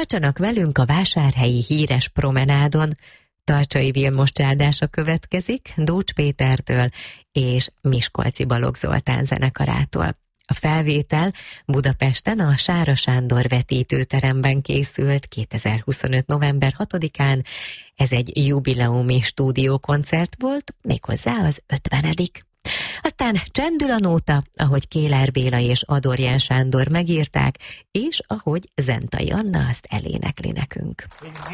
Tartsanak velünk a vásárhelyi híres promenádon. Tarcsai Vilmos csádása következik Dócs Pétertől és Miskolci Balogh Zoltán zenekarától. A felvétel Budapesten a Sára Sándor vetítőteremben készült 2025. november 6-án. Ez egy jubileumi stúdiókoncert volt, méghozzá az 50. Aztán csendül a nóta, ahogy Kéler Béla és Adorján Sándor megírták, és ahogy Zentai Anna azt elénekli nekünk.